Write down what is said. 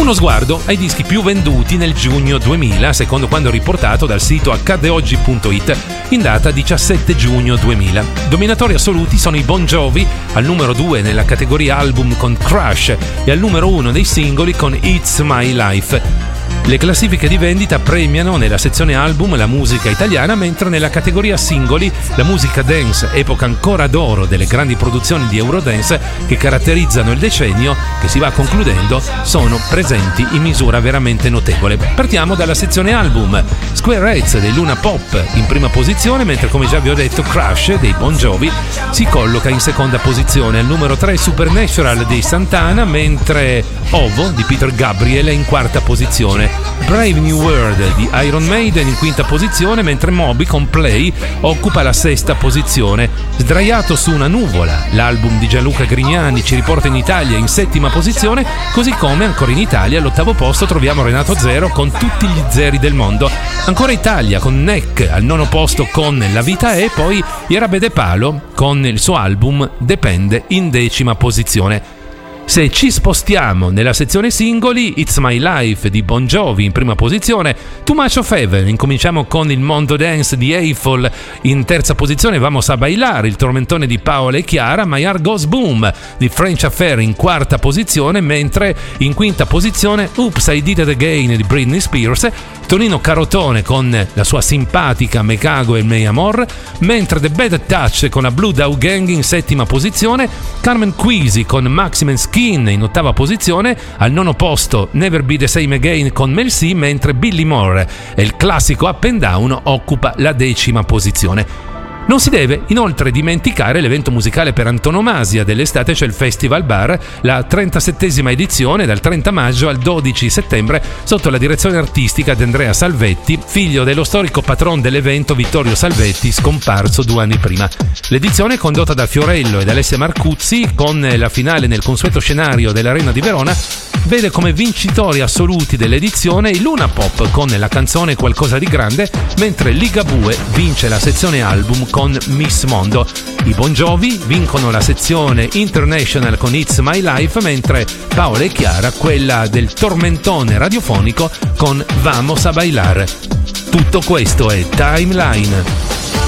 Uno sguardo ai dischi più venduti nel giugno 2000, secondo quanto riportato dal sito accadeoggi.it in data 17 giugno 2000. Dominatori assoluti sono i Bon Jovi, al numero 2 nella categoria album con Crush e al numero 1 dei singoli con It's My Life. Le classifiche di vendita premiano nella sezione album la musica italiana, mentre nella categoria singoli la musica dance, epoca ancora d'oro delle grandi produzioni di Eurodance che caratterizzano il decennio che si va concludendo, sono presenti in misura veramente notevole. Partiamo dalla sezione album. Square Heads dei Luna Pop in prima posizione, mentre come già vi ho detto Crush dei Bon Jovi si colloca in seconda posizione. Al numero 3 Supernatural dei Santana, mentre Ovo di Peter Gabriel è in quarta posizione. Brave New World di Iron Maiden in quinta posizione, mentre Moby con Play occupa la sesta posizione. Sdraiato su una nuvola, l'album di Gianluca Grignani ci riporta in Italia in settima posizione, così come ancora in Italia all'ottavo posto troviamo Renato Zero con Tutti gli zeri del mondo. Ancora Italia con Neck al nono posto con La vita è, poi Jarabe de Palo con il suo album Depende in decima posizione. Se ci spostiamo nella sezione singoli, It's My Life di Bon Jovi in prima posizione, Too Much of Heaven, incominciamo con il Mondo Dance di Eiffel in terza posizione, Vamos a Bailar, il tormentone di Paola e Chiara, My Heart Goes Boom di French Affair in quarta posizione, mentre in quinta posizione Oops, I Did It Again di Britney Spears, Tonino Carotone con la sua simpatica Me Cago e Me Amor, mentre The Bad Touch con la Blue Dog Gang in settima posizione, Carmen Quisi con Maximum Skin in ottava posizione, al nono posto Never Be the Same Again con Mel C, mentre Billy Moore e il classico Up and Down occupa la decima posizione. Non si deve inoltre dimenticare l'evento musicale per antonomasia dell'estate, cioè il Festival Bar, la 37esima edizione dal 30 maggio al 12 settembre sotto la direzione artistica di Andrea Salvetti, figlio dello storico patron dell'evento Vittorio Salvetti, scomparso 2 anni prima. L'edizione è condotta da Fiorello ed Alessia Marcuzzi, con la finale nel consueto scenario dell'Arena di Verona. Vede come vincitori assoluti dell'edizione i Luna Pop con la canzone Qualcosa di grande, mentre Ligabue vince la sezione album con Miss Mondo. I Bon Jovi vincono la sezione International con It's My Life, mentre Paola e Chiara quella del tormentone radiofonico con Vamos a Bailar. Tutto questo è Timeline.